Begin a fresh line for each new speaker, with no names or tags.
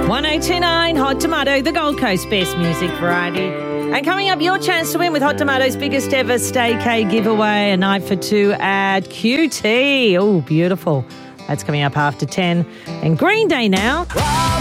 1029 Hot Tomato, the Gold Coast Best Music Variety. And coming up, your chance to win with Hot Tomato's biggest ever Staycay giveaway, a night for two at QT. Oh, beautiful. That's coming up after 10. And Green Day now.